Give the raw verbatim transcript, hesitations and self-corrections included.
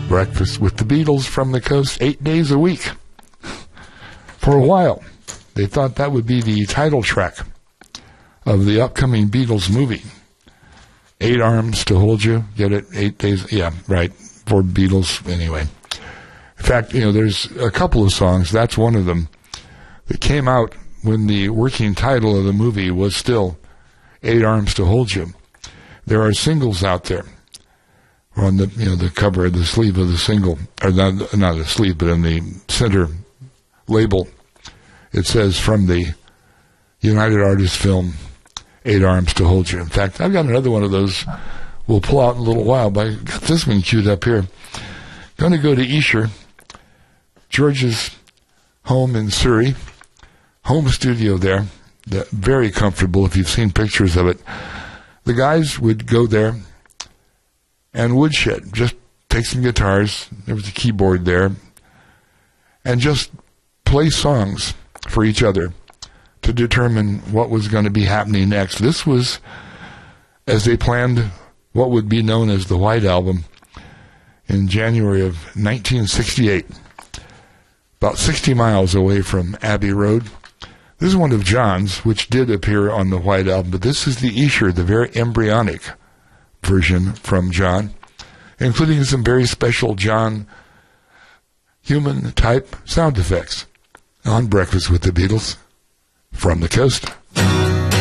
Breakfast with the Beatles from the coast, eight days a week. For a while, they thought that would be the title track of the upcoming Beatles movie. Eight Arms to Hold You. Get it? Eight days. Yeah, right. For Beatles. Anyway. In fact, you know, there's a couple of songs. That's one of them that came out when the working title of the movie was still Eight Arms to Hold You. There are singles out there. On the, you know, the cover of the sleeve of the single, or not, not the sleeve, but in the center label, it says from the United Artists film, Eight Arms to Hold You. In fact, I've got another one of those we'll pull out in a little while, but I got this one queued up here. Going to go to Esher, George's home in Surrey, home studio there, that very comfortable if you've seen pictures of it. The guys would go there and woodshed, just take some guitars, there was a keyboard there, and just play songs for each other to determine what was going to be happening next. This was as they planned what would be known as the White Album in January of nineteen sixty-eight, about sixty miles away from Abbey Road. This is one of John's, which did appear on the White Album, but this is the Esher, the very embryonic version from John, including some very special John human-type sound effects on Breakfast with the Beatles from the coast.